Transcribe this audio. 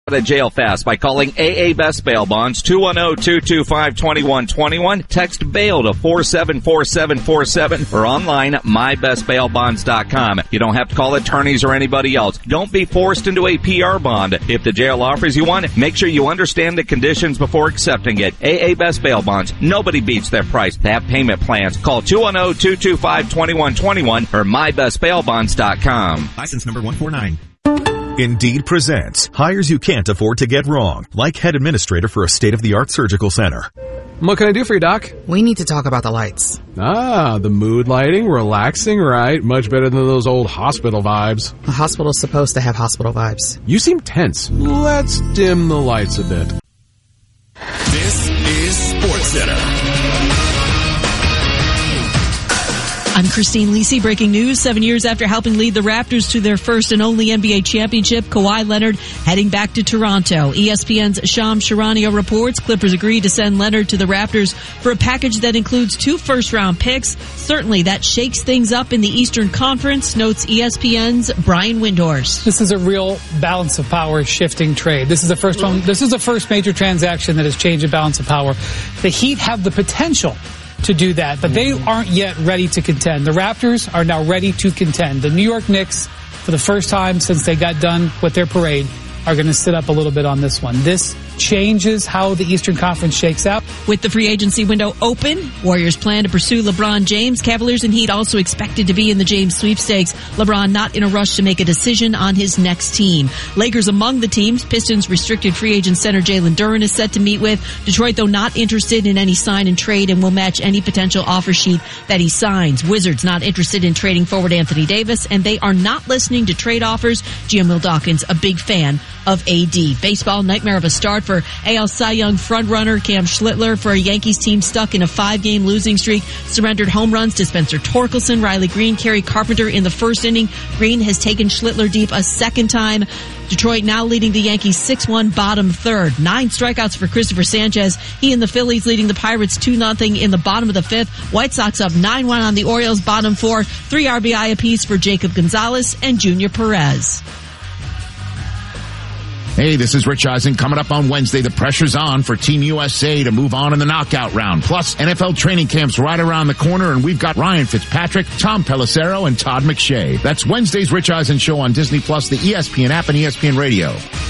out of jail fast by calling AA Best Bail Bonds, 210-225-2121. Text bail to 474747 or online mybestbailbonds.com. You don't have to call attorneys or anybody else. Don't be forced into a PR bond. If the jail offers you one, make sure you understand the conditions before accepting it. AA Best Bail Bonds. Nobody beats their price. They have payment plans. Call 210-225-2121 or mybestbailbonds.com. License number 149. Indeed presents hires you can't afford to get wrong, like head administrator for a state-of-the-art surgical center. What can I do for you, Doc? We need to talk about the lights. Ah, the mood lighting, relaxing, right? Much better than those old hospital vibes. A hospital's supposed to have hospital vibes. You seem tense. Let's dim the lights a bit. This is SportsCenter. I'm Christine Lisi. Breaking news. 7 years after helping lead the Raptors to their first and only NBA championship, Kawhi Leonard heading back to Toronto. ESPN's Shams Charania reports Clippers agreed to send Leonard to the Raptors for a package that includes 2 first-round picks. Certainly that shakes things up in the Eastern Conference, notes ESPN's Brian Windhorst. This is a real balance of power shifting trade. This is the first one. This is the first major transaction that has changed the balance of power. The Heat have the potential to do that, but they aren't yet ready to contend. The Raptors are now ready to contend. The New York Knicks, for the first time since they got done with their parade, are going to sit up a little bit on this one. This changes how the Eastern Conference shakes out. With the free agency window open, Warriors plan to pursue LeBron James. Cavaliers and Heat also expected to be in the James sweepstakes. LeBron not in a rush to make a decision on his next team. Lakers among the teams. Pistons restricted free agent center Jalen Duren is set to meet with. Detroit, though, not interested in any sign and trade and will match any potential offer sheet that he signs. Wizards not interested in trading forward Anthony Davis, and they are not listening to trade offers. GM Will Dawkins, a big fan of AD. Baseball, nightmare of a start for AL Cy Young frontrunner Cam Schlittler. For a Yankees team stuck in a 5-game losing streak, surrendered home runs to Spencer Torkelson, Riley Green, Kerry Carpenter in the first inning. Green has taken Schlittler deep a second time. Detroit now leading the Yankees 6-1 bottom third. 9 strikeouts for Christopher Sanchez. He and the Phillies leading the Pirates 2-0 in the bottom of the 5th. White Sox up 9-1 on the Orioles bottom 4. 3 RBI apiece for Jacob Gonzalez and Junior Perez. Hey, this is Rich Eisen. Coming up on Wednesday, the pressure's on for Team USA to move on in the knockout round. Plus, NFL training camps right around the corner, and we've got Ryan Fitzpatrick, Tom Pelissero, and Todd McShay. That's Wednesday's Rich Eisen Show on Disney+, the ESPN app, and ESPN Radio.